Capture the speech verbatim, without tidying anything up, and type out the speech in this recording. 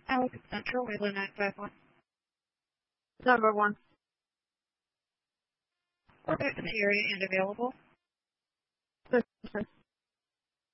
Ellicott Central, Wayland nine five one. Number one. We're back in the area and available. Listen.